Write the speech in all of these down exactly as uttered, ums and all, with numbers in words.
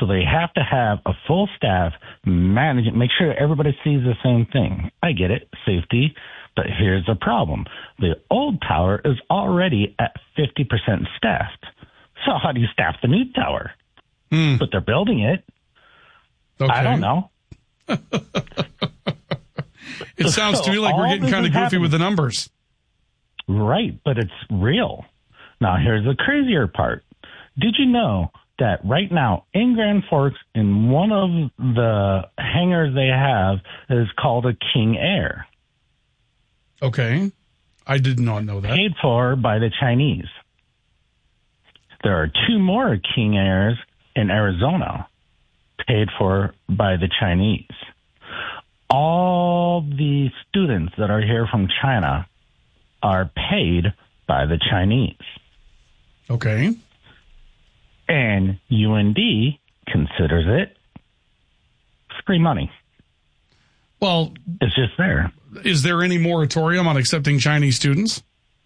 So they have to have a full staff manage it, make sure everybody sees the same thing. I get it, safety, but here's the problem. The old tower is already at fifty percent staffed. So how do you staff the new tower? Mm. But they're building it. Okay. I don't know. It sounds So to me like we're getting kind of goofy happening. with the numbers. Right, but it's real. Now, here's the crazier part. Did you know that right now in Grand Forks, in one of the hangars they have is called a King Air, Okay. I did not know that. paid for by the Chinese. There are two more King Airs in Arizona, paid for by the Chinese. All the students that are here from China are paid by the Chinese. Okay. And U N D considers it free money. Well, It's just there. is there any moratorium on accepting Chinese students?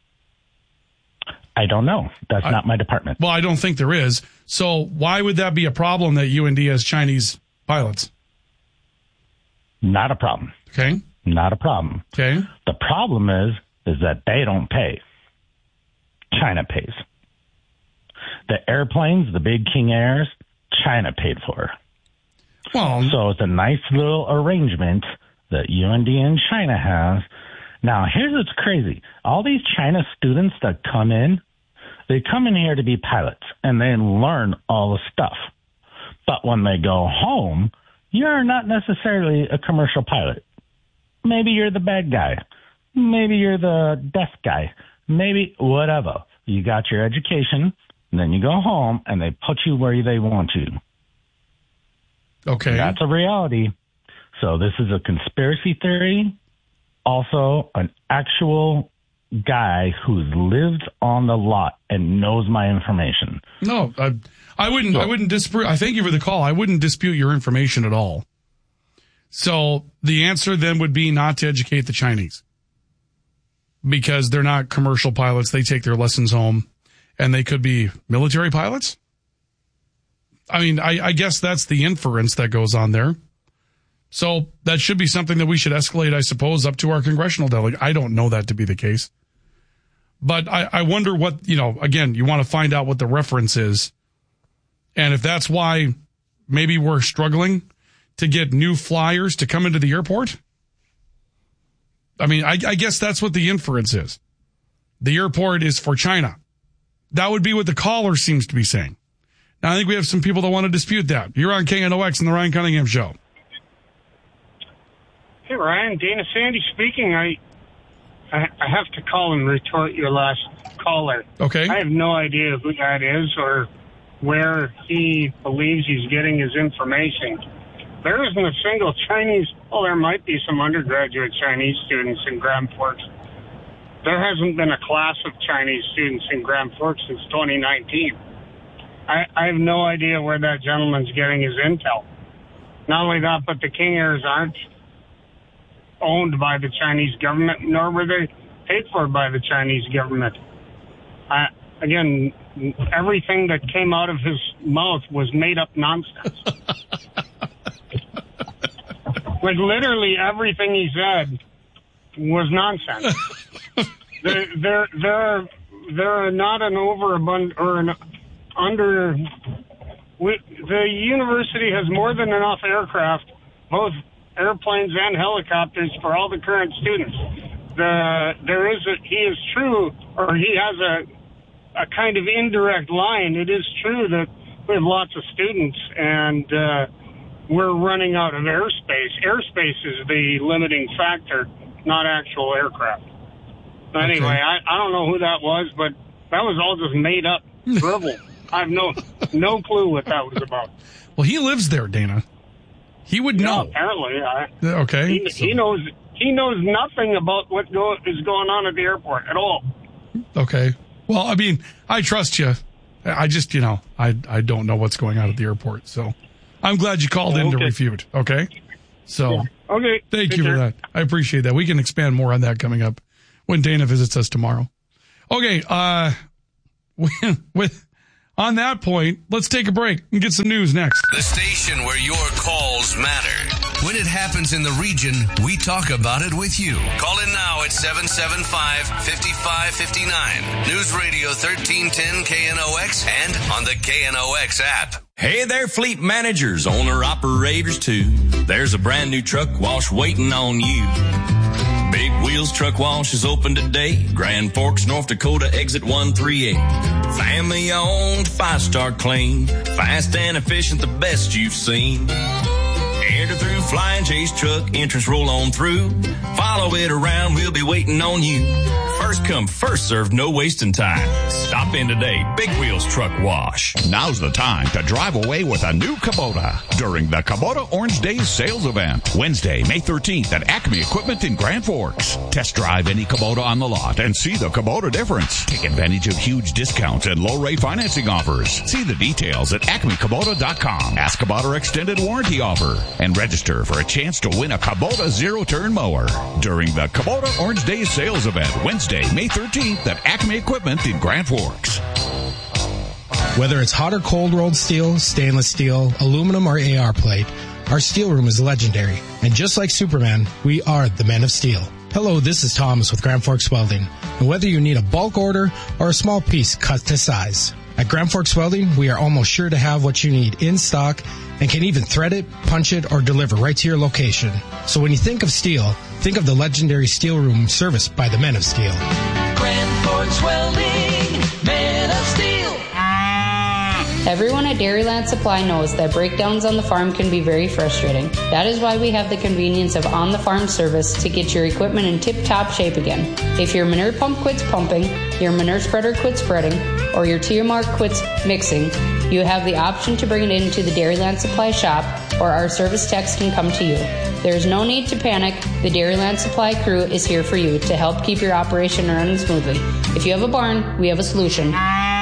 I don't know. That's I- not my department. Well, I don't think there is. So why would that be a problem that U N D has Chinese pilots? Not a problem. Okay. Not a problem. Okay. The problem is, is that they don't pay. China pays. The airplanes, the big King Airs, China paid for. Well, So it's a nice little arrangement that U N D and China has. Now, here's what's crazy. All these China students that come in, they come in here to be pilots, and they learn all the stuff. But when they go home, you're not necessarily a commercial pilot. Maybe you're the bad guy. Maybe you're the deaf guy. Maybe whatever. You got your education, and then you go home, and they put you where they want you. okay. That's a reality. So this is a conspiracy theory, also an actual guy who's lived on the lot and knows my information. No, I, I wouldn't. I wouldn't dispute. I thank you for the call. I wouldn't dispute your information at all. So the answer then would be not to educate the Chinese because they're not commercial pilots. They take their lessons home, and they could be military pilots. I mean, I, I guess that's the inference that goes on there. So that should be something that we should escalate, I suppose, up to our congressional delegate. I don't know that to be the case. But I, I wonder what, you know, again, you want to find out what the reference is. And if that's why maybe we're struggling to get new flyers to come into the airport. I mean, I, I guess that's what the inference is. The airport is for China. That would be what the caller seems to be saying. Now, I think we have some people that want to dispute that. You're on K N O X and the Ryan Cunningham Show. Hey, Ryan, Dana Sandy speaking. I, I I have to call and retort your last caller. Okay. I have no idea who that is or where he believes he's getting his information. There isn't a single Chinese, well, there might be some undergraduate Chinese students in Grand Forks. There hasn't been a class of Chinese students in Grand Forks since twenty nineteen. I, I have no idea where that gentleman's getting his intel. Not only that, but the King Airs aren't owned by the Chinese government, nor were they paid for by the Chinese government. I, again, everything that came out of his mouth was made up nonsense. Like literally everything he said was nonsense. there, there, there are, there are not an overabundant or an under. We, the university has more than enough aircraft, both airplanes and helicopters, for all the current students. The there is a, he is true, or he has a a kind of indirect line. It is true that we have lots of students, and uh, we're running out of airspace. Airspace is the limiting factor, not actual aircraft. But Okay. anyway, I, I don't know who that was, but that was all just made up drivel. I have no no clue what that was about. Well, he lives there, Dana. He would No, know. apparently, I, Okay. he, so- he knows he knows nothing about what go, is going on at the airport at all. Okay. Well, I mean, I trust you. I just, you know, I I don't know what's going on at the airport. So I'm glad you called in to Okay. refute. Okay. So Okay. thank take you care. for that. I appreciate that. We can expand more on that coming up when Dana visits us tomorrow. Okay. Uh, with on that point, let's take a break and get some news next. The station where your calls matter. When it happens in the region, we talk about it with you. Call in now at seven seven five, five five five nine. News Radio thirteen ten K N O X and on the K N O X app. Hey there, fleet managers, owner-operators too. There's a brand new truck wash waiting on you. Big Wheels Truck Wash is open today. Grand Forks, North Dakota, exit one thirty-eight. Family owned, five-star clean. Fast and efficient, the best you've seen. Enter through Flying J's truck, entrance roll on through. Follow it around, we'll be waiting on you. First come, first served, no wasting time. Stop in today, Big Wheels Truck Wash. Now's the time to drive away with a new Kubota during the Kubota Orange Days sales event. Wednesday, May thirteenth at Acme Equipment in Grand Forks. Test drive any Kubota on the lot and see the Kubota difference. Take advantage of huge discounts and low rate financing offers. See the details at acme kubota dot com. Ask about our extended warranty offer and register for a chance to win a Kubota zero-turn mower during the Kubota Orange Days sales event Wednesday, May thirteenth at Acme Equipment in Grand Forks. Whether it's hot or cold rolled steel, stainless steel, aluminum, or A R plate, our steel room is legendary. And just like Superman, we are the men of steel. Hello, this is Thomas with Grand Forks Welding. And whether you need a bulk order or a small piece cut to size, at Grand Forks Welding, we are almost sure to have what you need in stock and can even thread it, punch it, or deliver right to your location. So when you think of steel, think of the legendary steel room serviced by the men of steel. Grand Forks Welding, men of steel. Everyone at Dairyland Supply knows that breakdowns on the farm can be very frustrating. That is why we have the convenience of on-the-farm service to get your equipment in tip-top shape again. If your manure pump quits pumping, your manure spreader quits spreading, or your T M R quits mixing, you have the option to bring it into the Dairyland Supply shop, or our service techs can come to you. There is no need to panic. The Dairyland Supply crew is here for you to help keep your operation running smoothly. If you have a barn, we have a solution.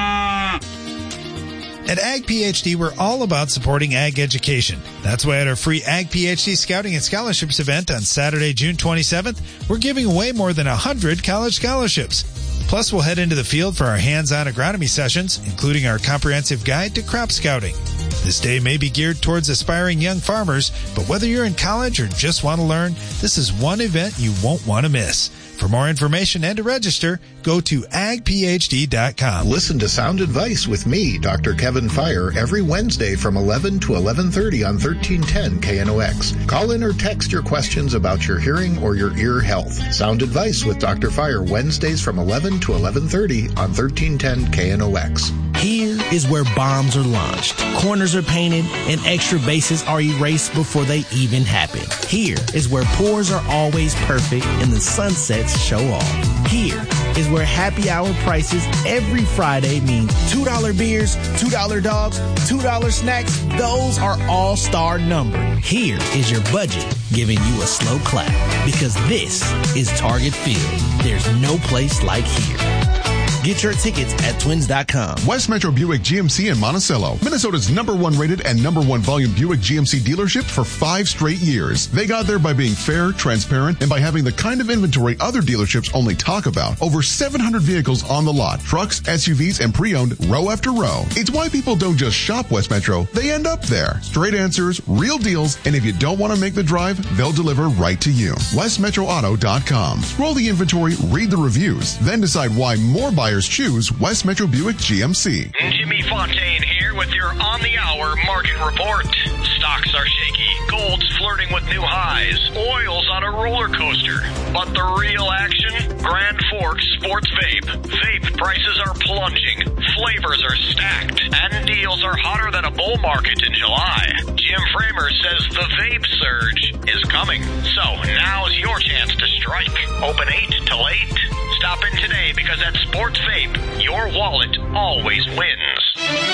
At Ag PhD, we're all about supporting ag education. That's why at our free Ag PhD Scouting and Scholarships event on Saturday, June twenty-seventh, we're giving away more than one hundred college scholarships. Plus, we'll head into the field for our hands-on agronomy sessions, including our comprehensive guide to crop scouting. This day may be geared towards aspiring young farmers, but whether you're in college or just want to learn, this is one event you won't want to miss. For more information and to register, go to ag p h d dot com. Listen to Sound Advice with me, Doctor Kevin Fire, every Wednesday from eleven to eleven thirty on thirteen ten K N O X. Call in or text your questions about your hearing or your ear health. Sound Advice with Doctor Fire, Wednesdays from eleven to eleven thirty on thirteen ten K N O X. Here is where bombs are launched, corners are painted, and extra bases are erased before they even happen. Here is where pours are always perfect and the sunsets show off. Here is where happy hour prices every Friday mean two dollar beers, two dollar dogs, two dollar snacks. Those are all-star numbered. Here is your budget giving you a slow clap because this is Target Field. There's no place like here. Get your tickets at twins dot com. West Metro Buick G M C in Monticello, Minnesota's number one rated and number one volume Buick G M C dealership for five straight years. They got there by being fair, transparent, and by having the kind of inventory other dealerships only talk about. Over seven hundred vehicles on the lot, trucks, S U Vs, and pre-owned row after row. It's why people don't just shop West Metro, they end up there. Straight answers, real deals, and if you don't want to make the drive, they'll deliver right to you. west metro auto dot com. Scroll the inventory, read the reviews, then decide why more buyers choose West Metro Buick G M C. Jimmy Fontaine here with your on-the-hour market report. Stocks are shaky. Gold's flirting with new highs. Oil's on a roller coaster. But the real action? Grand Forks Sports Vape. Vape prices are plunging. Flavors are stacked. And deals are hotter than a bull market in July. Jim Framer says the vape surge is coming. So now's your chance to strike. Open eight till eight. Stop in today because at Sports Vape, your wallet always wins.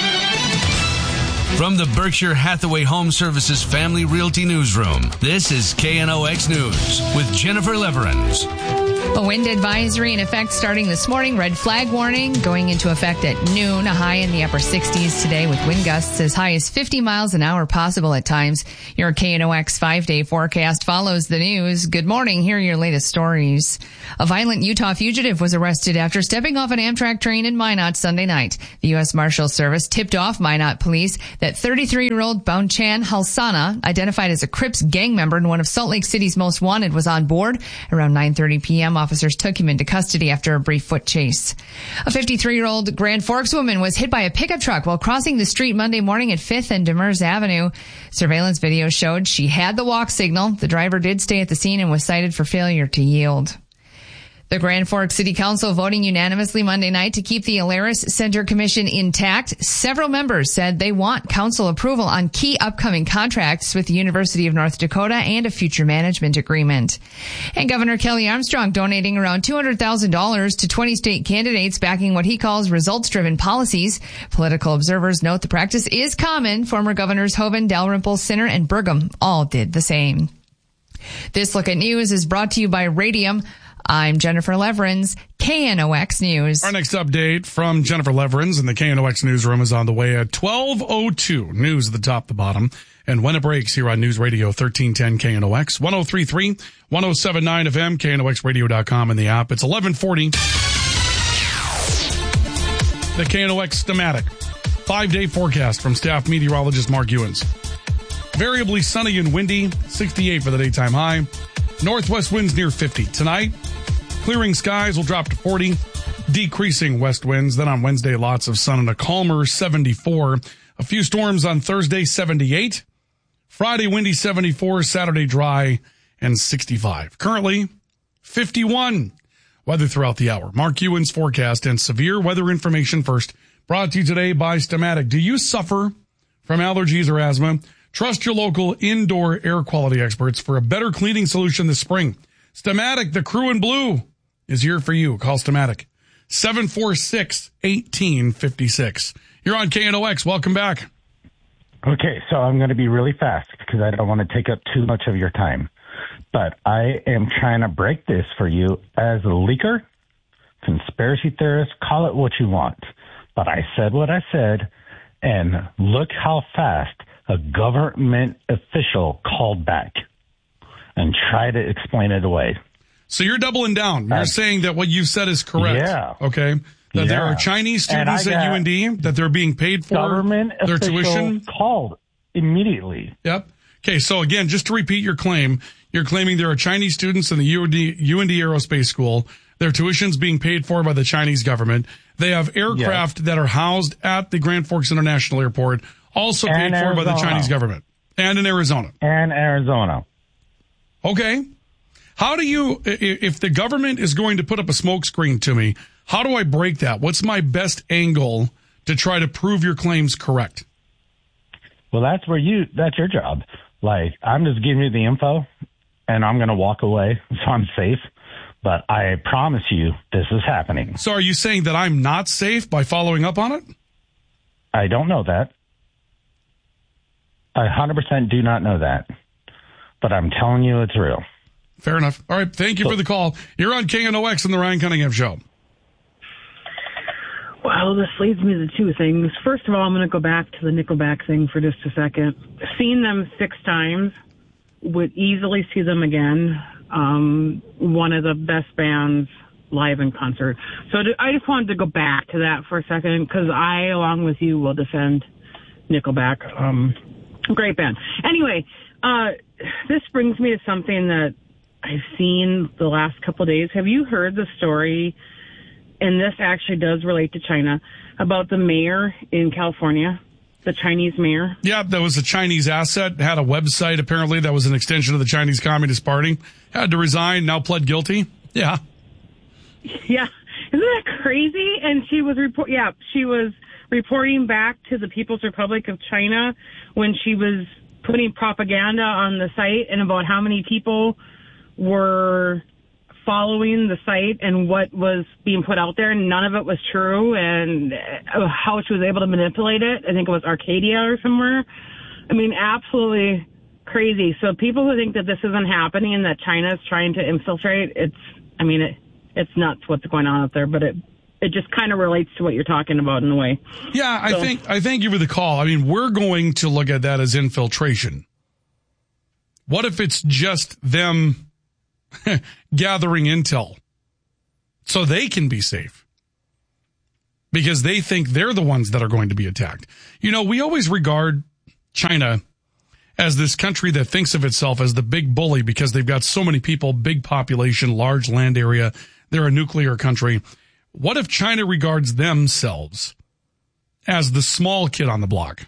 From the Berkshire Hathaway Home Services Family Realty Newsroom, this is K N O X News with Jennifer Leverins. A wind advisory in effect starting this morning. Red flag warning going into effect at noon. A high in the upper sixties today with wind gusts as high as fifty miles an hour possible at times. Your K N O X five-day forecast follows the news. Good morning. Here are your latest stories. A violent Utah fugitive was arrested after stepping off an Amtrak train in Minot Sunday night. The U S Marshals Service tipped off Minot police that thirty-three-year-old Baunchan Halsana, identified as a Crips gang member and one of Salt Lake City's most wanted, was on board. Around nine thirty p.m., officers took him into custody after a brief foot chase. A fifty-three-year-old Grand Forks woman was hit by a pickup truck while crossing the street Monday morning at fifth and Demers Avenue. Surveillance video showed she had the walk signal. The driver did stay at the scene and was cited for failure to yield. The Grand Forks City Council voting unanimously Monday night to keep the Alaris Center Commission intact. Several members said they want council approval on key upcoming contracts with the University of North Dakota and a future management agreement. And Governor Kelly Armstrong donating around two hundred thousand dollars to twenty state candidates backing what he calls results-driven policies. Political observers note the practice is common. Former Governors Hoeven, Dalrymple, Sinner, and Burgum all did the same. This Look at News is brought to you by Radium. I'm Jennifer Leverins, K N O X News. Our next update from Jennifer Leverins in the K N O X newsroom is on the way at twelve oh two. News at the top, the bottom. And when it breaks here on News Radio thirteen ten K N O X, one oh three point three, one oh seven point nine F M, K N O X radio dot com and the app. It's eleven forty. The K N O X Stamatic. Five-day forecast from staff meteorologist Mark Ewens. Variably sunny and windy, sixty-eight for the daytime high. Northwest winds near fifty. Tonight, clearing skies will drop to forty, decreasing west winds. Then on Wednesday, lots of sun and a calmer seventy-four. A few storms on Thursday, seventy-eight. Friday, windy seventy-four. Saturday, dry and sixty-five. Currently, fifty-one. Weather throughout the hour. Mark Ewan's forecast and severe weather information first. Brought to you today by Stamatic. Do you suffer from allergies or asthma? Trust your local indoor air quality experts for a better cleaning solution this spring. Stamatic, the crew in blue, is here for you. Call Stamatic. seven four six, one eight five six. You're on K N O X. Welcome back. Okay, so I'm going to be really fast because I don't want to take up too much of your time. But I am trying to break this for you as a leaker, conspiracy theorist, call it what you want. But I said what I said, and look how fast a government official called back and tried to explain it away. So you're doubling down. You're uh, saying that what you said is correct. Yeah. Okay. That yeah. there are Chinese students at U N D, that they're being paid for government their tuition. Called immediately. Yep. Okay. So again, just to repeat your claim, you're claiming there are Chinese students in the U N D, U N D Aerospace School. Their tuition's being paid for by the Chinese government. They have aircraft yes. that are housed at the Grand Forks International Airport, also paid and for Arizona. by the Chinese government. And in Arizona. And Arizona. Okay. How do you, if the government is going to put up a smokescreen to me, how do I break that? What's my best angle to try to prove your claims correct? Well, that's where you, that's your job. Like, I'm just giving you the info, and I'm going to walk away, so I'm safe. But I promise you, this is happening. So are you saying that I'm not safe by following up on it? I don't know that. I one hundred percent do not know that. But I'm telling you it's real. Fair enough. All right. Thank you so, for the call. You're on K N O X and the Ryan Cunningham Show. Well, this leads me to two things. First of all, I'm going to go back to the Nickelback thing for just a second. Seeing them six times, would easily see them again. Um, one of the best bands live in concert. So I just wanted to go back to that for a second because I, along with you, will defend Nickelback. Um, great band. Anyway, uh, this brings me to something that I've seen the last couple of days. Have you heard the story, and this actually does relate to China, about the mayor in California? The Chinese mayor? Yeah, that was a Chinese asset, had a website apparently that was an extension of the Chinese Communist Party, had to resign, now pled guilty. Yeah. Yeah. Isn't that crazy? And she was report yeah, she was reporting back to the People's Republic of China when she was putting propaganda on the site and about how many people were following the site and what was being put out there. None of it was true, and how she was able to manipulate it. I think it was Arcadia or somewhere. I mean, absolutely crazy. So people who think that this isn't happening and that China is trying to infiltrate, it's I mean, it, it's nuts what's going on out there, but it it just kind of relates to what you're talking about in a way. Yeah, I So- think I thank you for the call. I mean, we're going to look at that as infiltration. What if it's just them gathering intel so they can be safe? Because they think they're the ones that are going to be attacked. You know, we always regard China as this country that thinks of itself as the big bully because they've got so many people, big population, large land area. They're a nuclear country. What if China regards themselves as the small kid on the block?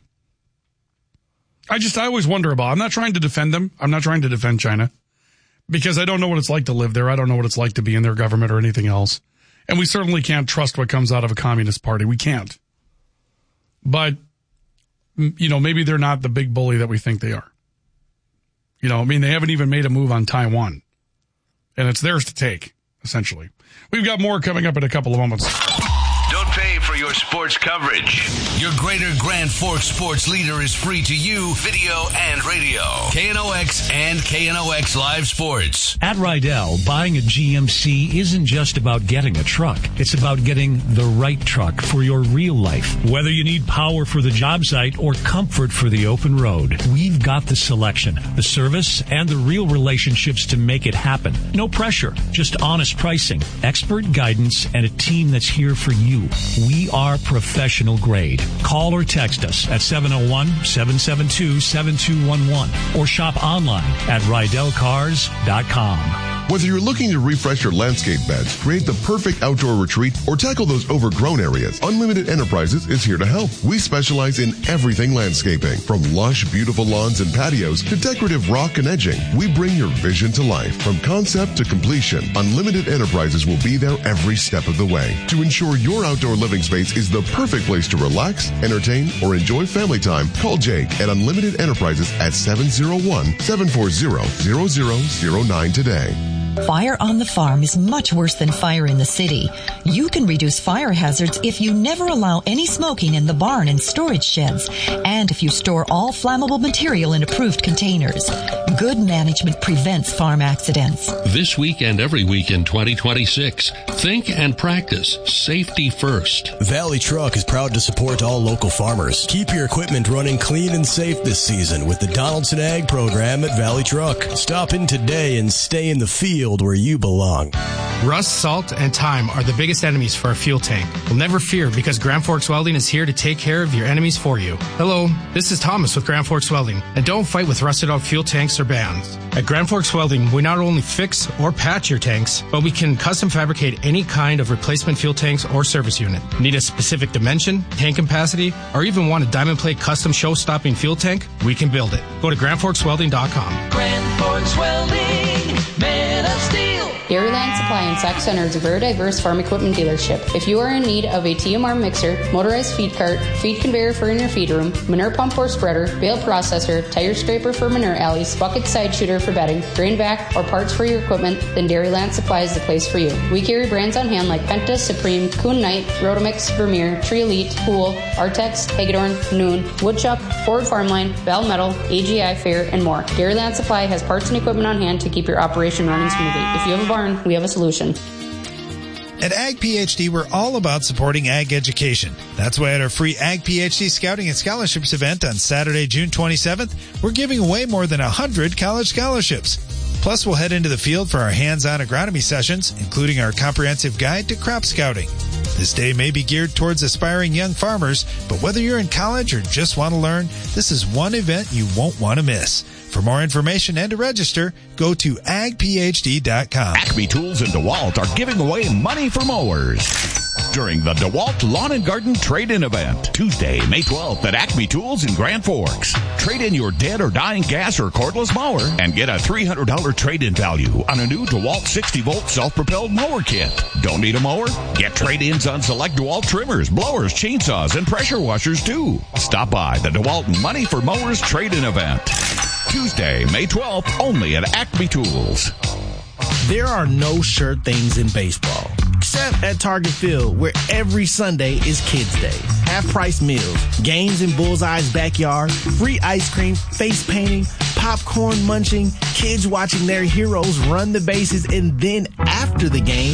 I just, I always wonder about, I'm not trying to defend them. I'm not trying to defend China because I don't know what it's like to live there. I don't know what it's like to be in their government or anything else. And we certainly can't trust what comes out of a communist party. We can't. But, you know, maybe they're not the big bully that we think they are. You know, I mean, they haven't even made a move on Taiwan. And it's theirs to take, essentially. We've got more coming up in a couple of moments. Don't pay for your sports coverage. Your Greater Grand Forks sports leader is free to you, video and radio. K N O X and K N O X Live Sports. At Rydell, buying a G M C isn't just about getting a truck. It's about getting the right truck for your real life. Whether you need power for the job site or comfort for the open road, we've got the selection, the service, and the real relationships to make it happen. No pressure, just honest pricing, expert guidance, and a team that's here for you. We are professional grade. Call or text us at seven oh one, seven seven two, seven two one one or shop online at rydell cars dot com. Whether you're looking to refresh your landscape beds, create the perfect outdoor retreat, or tackle those overgrown areas, Unlimited Enterprises is here to help. We specialize in everything landscaping, from lush, beautiful lawns and patios to decorative rock and edging. We bring your vision to life. From concept to completion, Unlimited Enterprises will be there every step of the way to ensure your outdoor living space is the perfect place to relax, entertain, or enjoy family time. Call Jake at Unlimited Enterprises at seven oh one, seven four zero, zero zero zero nine today. Fire on the farm is much worse than fire in the city. You can reduce fire hazards if you never allow any smoking in the barn and storage sheds, and if you store all flammable material in approved containers. Good management prevents farm accidents. This week and every week in twenty twenty-six, think and practice safety first. Valley Truck is proud to support all local farmers. Keep your equipment running clean and safe this season with the Donaldson Ag program at Valley Truck. Stop in today and stay in the field where you belong. Rust, salt, and time are the biggest enemies for a fuel tank. Well, never fear, because Grand Forks Welding is here to take care of your enemies for you. Hello, this is Thomas with Grand Forks Welding, and don't fight with rusted out fuel tanks or bands. At Grand Forks Welding, we not only fix or patch your tanks, but we can custom fabricate any kind of replacement fuel tanks or service unit. Need a specific dimension, tank capacity, or even want a diamond plate custom show-stopping fuel tank? We can build it. Go to grand forks welding dot com. Grand Forks Welding, men of steel. Dairyland Supply and Sac Center is a very diverse farm equipment dealership. If you are in need of a T M R mixer, motorized feed cart, feed conveyor for in your feed room, manure pump or spreader, bale processor, tire scraper for manure alleys, bucket side shooter for bedding, grain vac, or parts for your equipment, then Dairyland Supply is the place for you. We carry brands on hand like Penta, Supreme, Kuhn Knight, Rotomix, Vermeer, Tree Elite, Pool, Artex, Hagedorn, Noon, Woodchuck, Ford Farmline, Bell Metal, A G I Fair, and more. Dairyland Supply has parts and equipment on hand to keep your operation running smoothly. If you have a barn, we have a solution. At Ag PhD, we're all about supporting ag education. That's why at our free Ag PhD Scouting and Scholarships event on Saturday, June twenty-seventh, we're giving away more than one hundred college scholarships. Plus, we'll head into the field for our hands-on agronomy sessions, including our comprehensive guide to crop scouting. This day may be geared towards aspiring young farmers, but whether you're in college or just want to learn, this is one event you won't want to miss. For more information and to register, go to ag p h d dot com. Acme Tools in DeWalt are giving away money for mowers during the DeWalt Lawn and Garden Trade-In event, Tuesday, May twelfth at Acme Tools in Grand Forks. Trade in your dead or dying gas or cordless mower and get a three hundred dollars trade-in value on a new DeWalt sixty volt self-propelled mower kit. Don't need a mower? Get trade-ins on select DeWalt trimmers, blowers, chainsaws, and pressure washers too. Stop by the DeWalt Money for Mowers Trade-In event, Tuesday, May twelfth, only at Acme Tools. There are no sure things in baseball, except at Target Field, where every Sunday is Kids Day. Half-price meals, games in Bullseye's backyard, free ice cream, face painting, popcorn munching, kids watching their heroes run the bases, and then after the game,